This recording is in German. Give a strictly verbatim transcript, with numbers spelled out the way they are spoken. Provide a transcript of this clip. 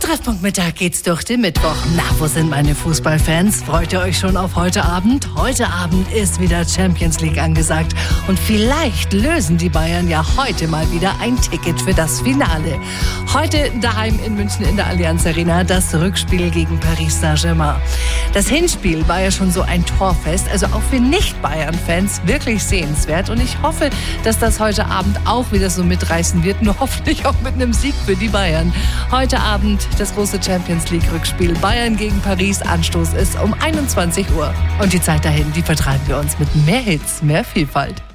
Treffpunkt Mittag geht's durch den Mittwoch. Na, wo sind meine Fußballfans? Freut ihr euch schon auf heute Abend? Heute Abend ist wieder Champions League angesagt. Und vielleicht lösen die Bayern ja heute mal wieder ein Ticket für das Finale. Heute daheim in München in der Allianz Arena das Rückspiel gegen Paris Saint-Germain. Das Hinspiel war ja schon so ein Torfest, also auch für Nicht-Bayern-Fans wirklich sehenswert. Und ich hoffe, dass das heute Abend auch wieder so mitreißen wird. Nur hoffentlich auch mit einem Sieg für die Bayern. Heute Abend das große Champions League Rückspiel Bayern gegen Paris. Anstoß ist um einundzwanzig Uhr. Und die Zeit dahin, die vertreiben wir uns mit mehr Hits, mehr Vielfalt.